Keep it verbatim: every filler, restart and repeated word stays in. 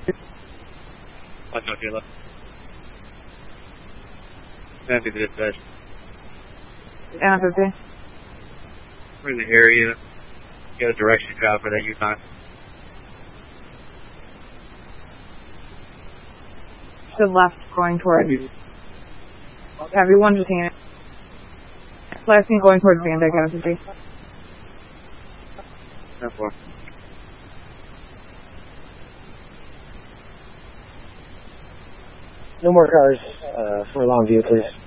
Watch out, Kayla. Happy to dispatch. N fifty. We're in the area. Got a direction job for that Yukon. To the left, going towards. Heavy one just hanging. Last thing going towards Van Dyke, N fifty. ten four. No more cars uh, for Longview, please.